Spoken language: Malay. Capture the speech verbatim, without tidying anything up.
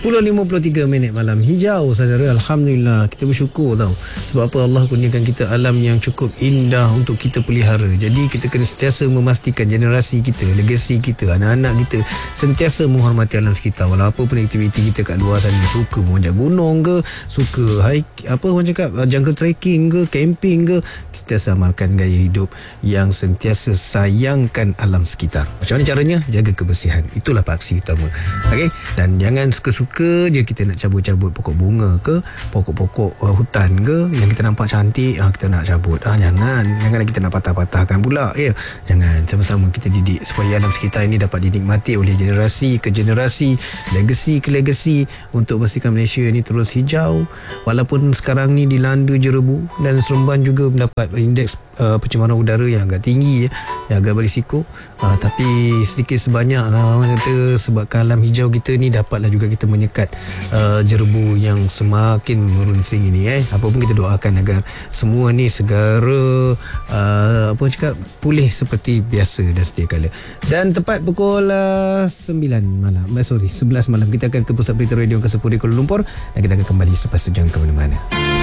sepuluh lima puluh tiga minit malam hijau saudara. Alhamdulillah, kita bersyukur tau. Sebab apa? Allah kurniakan kita alam yang cukup indah untuk kita pelihara. Jadi kita kena sentiasa memastikan generasi kita, legasi kita, anak-anak kita sentiasa menghormati alam sekitar. Walau apa pun aktiviti kita kat luar sana, suka memanjat gunung ke, suka hike, apa orang cakap, jungle trekking ke, camping ke, sentiasa amalkan gaya hidup yang sentiasa sayangkan alam sekitar. Macam mana caranya? Jaga kebersihan. Itulah paksi utama. Okey, dan jangan suka-suka je kita nak cabut-cabut pokok bunga ke, pokok-pokok uh, hutan ke yang kita nampak cantik, ah kita nak cabut. Ah jangan, jangan kita nak patah-patahkan pula. Ya, jangan. Sama-sama kita didik supaya alam sekitar ini dapat dinikmati oleh generasi ke generasi, legasi ke legasi, untuk pastikan Malaysia ini terus hijau. Walaupun sekarang ni dilanda jerebu dan Seremban juga mendapat indeks uh, pencemaran udara yang agak tinggi, ya, yang agak berisiko. Uh, tapi sedikit sebanyak lah orang kata, sebabkan alam hijau kita ni dapatlah juga kita menyekat uh, jerebu yang semakin merunsing ini. Eh. Apa pun kita doakan agar semua ni segera uh, apa cakap pulih seperti biasa dan sedia kala. Dan tepat pukul uh, sembilan malam, eh, sorry sebelas malam, kita akan ke Pusat Berita Radio ke sepuluh di Kuala Lumpur dan kita akan kembali selepas tu. Jangan ke mana-mana.